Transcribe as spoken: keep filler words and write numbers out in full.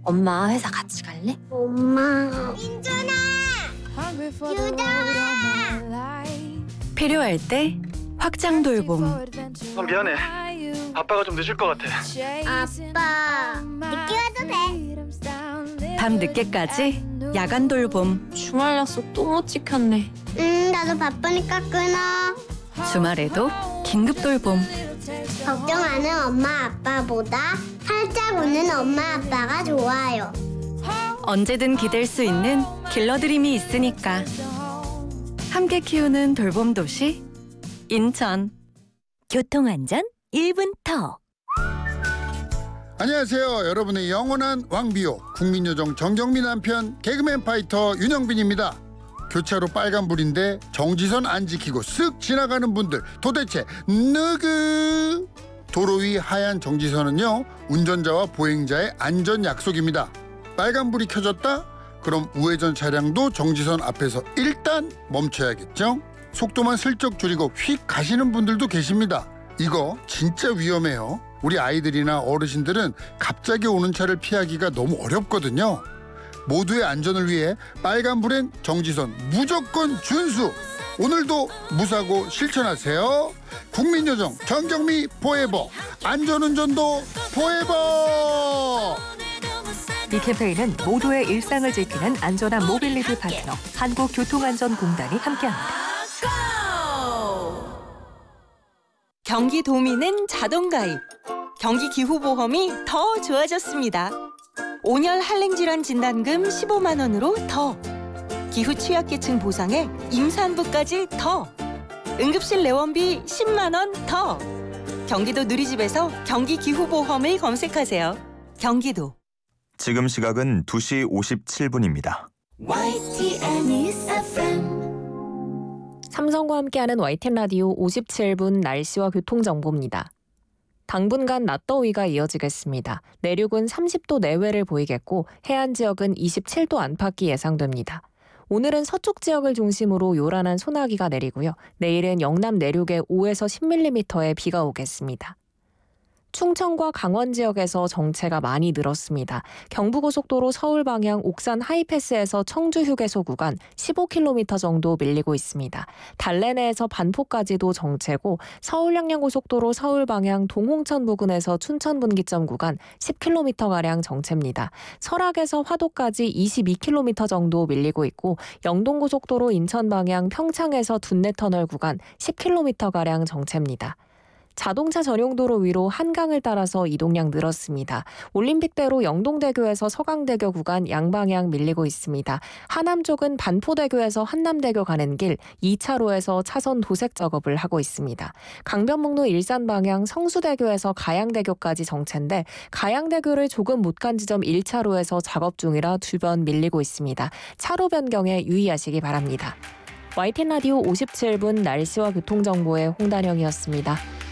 엄마 회사 같이 갈래? 엄마. 민준아! 유정아! 필요할 때 확장 돌봄. 어, 미안해. 아빠가 좀 늦을 것 같아. 아빠, 늦게 와도 돼? 밤 늦게까지 야간 돌봄. 주말 약속 또 못 지켰네. 응, 나도 바쁘니까 끊어. 주말에도 긴급 돌봄. 걱정하는 엄마 아빠보다 살짝 웃는 엄마 아빠가 좋아요. 언제든 기댈 수 있는 길러드림이 있으니까. 함께 키우는 돌봄 도시 인천. 교통안전 일 분 더. 안녕하세요. 여러분의 영원한 왕비호 국민요정 정경미 남편 개그맨 파이터 윤영빈입니다. 교차로 빨간불인데 정지선 안 지키고 쓱 지나가는 분들 도대체 누구? 도로 위 하얀 정지선은요, 운전자와 보행자의 안전 약속입니다. 빨간불이 켜졌다? 그럼 우회전 차량도 정지선 앞에서 일단 멈춰야겠죠? 속도만 슬쩍 줄이고 휙 가시는 분들도 계십니다. 이거 진짜 위험해요. 우리 아이들이나 어르신들은 갑자기 오는 차를 피하기가 너무 어렵거든요. 모두의 안전을 위해 빨간불엔 정지선 무조건 준수! 오늘도 무사고 실천하세요. 국민요정 정경미 포에버, 안전운전도 포에버! 이 캠페인은 모두의 일상을 지키는 안전한 모빌리티 파트너 한국교통안전공단이 함께합니다. 경기도민은 자동가입. 경기기후보험이 더 좋아졌습니다. 온열 한랭질환 진단금 십오만 원으로 더. 기후 취약계층 보상에 임산부까지 더. 응급실 내원비 십만 원 더. 경기도 누리집에서 경기기후보험을 검색하세요. 경기도. 지금 시각은 두 시 오십칠 분입니다. 삼성과 함께하는 와이티엔 라디오 오십칠 분 날씨와 교통정보입니다. 당분간 낮더위가 이어지겠습니다. 내륙은 삼십 도 내외를 보이겠고 해안 지역은 이십칠 도 안팎이 예상됩니다. 오늘은 서쪽 지역을 중심으로 요란한 소나기가 내리고요. 내일은 영남 내륙에 오에서 십 밀리미터의 비가 오겠습니다. 충청과 강원 지역에서 정체가 많이 늘었습니다. 경부고속도로 서울 방향 옥산 하이패스에서 청주 휴게소 구간 십오 킬로미터 정도 밀리고 있습니다. 달래내에서 반포까지도 정체고 서울 양양고속도로 서울 방향 동홍천 부근에서 춘천 분기점 구간 십 킬로미터가량 정체입니다. 설악에서 화도까지 이십이 킬로미터 정도 밀리고 있고 영동고속도로 인천 방향 평창에서 둔내터널 구간 십 킬로미터가량 정체입니다. 자동차 전용도로 위로 한강을 따라서 이동량 늘었습니다. 올림픽대로 영동대교에서 서강대교 구간 양방향 밀리고 있습니다. 하남 쪽은 반포대교에서 한남대교 가는 길 이 차로에서 차선 도색 작업을 하고 있습니다. 강변북로 일산 방향 성수대교에서 가양대교까지 정체인데 가양대교를 조금 못 간 지점 일 차로에서 작업 중이라 주변 밀리고 있습니다. 차로 변경에 유의하시기 바랍니다. 와이티엔 라디오 오십칠 분 날씨와 교통정보의 홍단영이었습니다.